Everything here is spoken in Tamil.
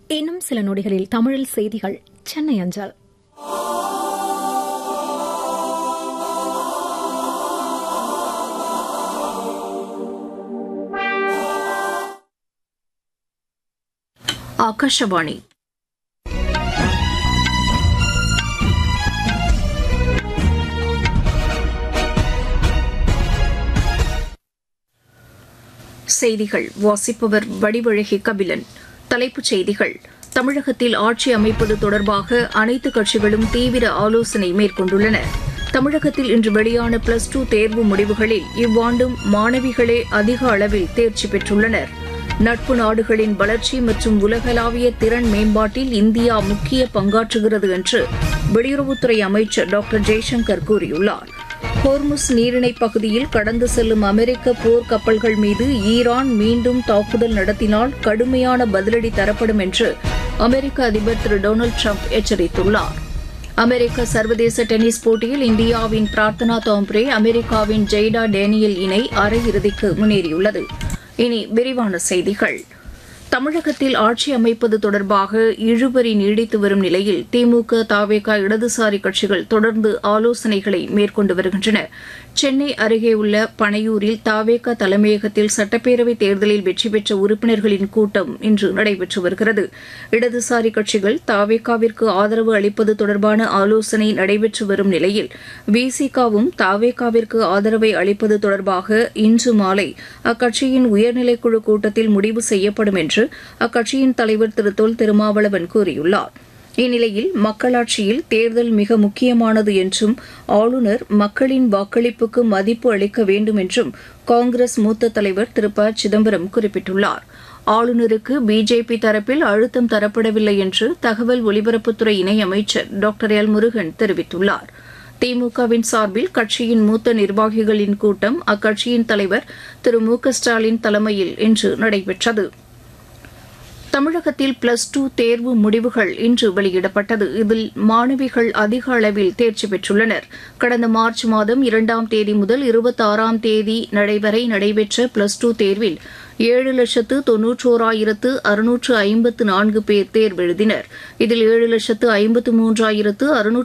இன்னும் சில நொடிகளில் தமிழில் செய்திகள் சென்னை அஞ்சல். ஆகாஷவாணி. செய்திகள் வாசிப்பவர் வடிவழகி கபிலன். தலைப்புச் செய்திகள். தமிழகத்தில் ஆட்சி அமைப்பது தொடர்பாக அனைத்து கட்சிகளும் தீவிர ஆலோசனை மேற்கொண்டுள்ளன. தமிழகத்தில் இன்று வெளியான பிளஸ் 2 தேர்வு முடிவுகளில் இவ்வாண்டும் மாணவிகளே அதிக அளவில் தேர்ச்சி பெற்றுள்ளனர். நட்பு நாடுகளின் வளர்ச்சி மற்றும் உலகளாவிய திறன் மேம்பாட்டில் இந்தியா முக்கிய பங்காற்றுகிறது என்று வெளியுறவுத்துறை அமைச்சர் டாக்டர் ஜெய்சங்கர் கூறியுள்ளார். ஹோர்முஸ் நீரிணைப் பகுதியில் கடந்து செல்லும் அமெரிக்க போர் கப்பல்கள் மீது ஈரான் மீண்டும் தாக்குதல் நடத்தினால் கடுமையான பதிலடி தரப்படும் என்று அமெரிக்க அதிபர் திரு டொனால்டு டிரம்ப் எச்சரித்துள்ளார். அமெரிக்க சர்வதேச டென்னிஸ் போட்டியில் இந்தியாவின் பிரார்த்தனா தாம்ப்ரே, அமெரிக்காவின் ஜெய்டா டேனியல் இணை அரையிறுதிக்கு முன்னேறியுள்ளது. இனி விரிவான செய்திகள். தமிழகத்தில் ஆட்சி அமைப்பது தொடர்பாக இழுபறி நீடித்து வரும் நிலையில் திமுக, தவேக, இடதுசாரி கட்சிகள் தொடர்ந்து ஆலோசனைகளை மேற்கொண்டு வருகின்றன. சென்னை அருகே உள்ள பனையூரில் தவேக தலைமையகத்தில் சட்டப்பேரவைத் தேர்தலில் வெற்றி பெற்ற உறுப்பினர்களின் கூட்டம் இன்று நடைபெற்று வருகிறது. இடதுசாரி கட்சிகள் தவேகவிற்கு ஆதரவு அளிப்பது தொடர்பான ஆலோசனை நடைபெற்று வரும் நிலையில் விசிகவும் தவேகவிற்கு ஆதரவை அளிப்பது தொடர்பாக இன்று மாலை அக்கட்சியின் உயர்நிலைக்குழு கூட்டத்தில் முடிவு செய்யப்படும் என்று அக்கட்சியின் தலைவர் திரு தொல் திருமாவளவன் கூறியுள்ளார். இந்நிலையில் மக்களாட்சியில் தேர்தல் மிக முக்கியமானது என்றும் ஆளுநர் மக்களின் வாக்களிப்புக்கு மதிப்பு அளிக்க வேண்டும் என்றும் காங்கிரஸ் மூத்த தலைவர் திரு ப சிதம்பரம் குறிப்பிட்டுள்ளார். ஆளுநருக்கு பிஜேபி தரப்பில் அழுத்தம் தரப்படவில்லை என்று தகவல் ஒலிபரப்புத்துறை இணையமைச்சர் டாக்டர் எல் முருகன் தெரிவித்துள்ளார். திமுகவின் சார்பில் கட்சியின் மூத்த நிர்வாகிகளின் கூட்டம் அக்கட்சியின் தலைவர் திரு மு க ஸ்டாலின் தலைமையில் இன்று நடைபெற்றது. தமிழகத்தில் பிளஸ் 2 தேர்வு முடிவுகள் இன்று வெளியிடப்பட்டது. இதில் மாணவிகள் அதிக அளவில் தேர்ச்சி பெற்றுள்ளனர். கடந்த மார்ச் மாதம் 2ஆம் தேதி முதல் 26ஆம் தேதி வரை நடைபெற்ற பிளஸ் 2 தேர்வில் 7,91,654 பேர் தேர்வெழுதினர். இதில் 7,53,600